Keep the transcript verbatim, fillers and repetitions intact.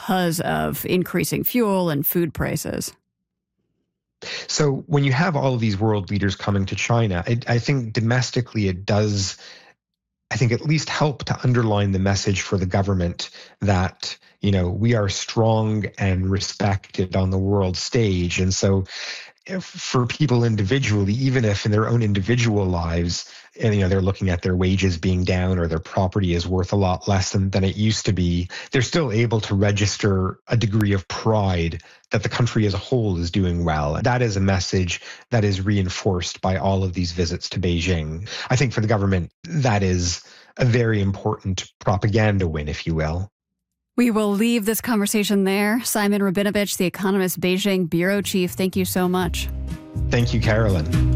because of increasing fuel and food prices. So when you have all of these world leaders coming to China, it, I think domestically it does, I think, at least help to underline the message for the government that, you know, we are strong and respected on the world stage. And so if, for people individually, even if in their own individual lives, and, you know, they're looking at their wages being down or their property is worth a lot less than, than it used to be, they're still able to register a degree of pride that the country as a whole is doing well. That is a message that is reinforced by all of these visits to Beijing. I think for the government, that is a very important propaganda win, if you will. We will leave this conversation there. Simon Rabinovich, The Economist Beijing bureau chief, thank you so much. Thank you, Carolyn.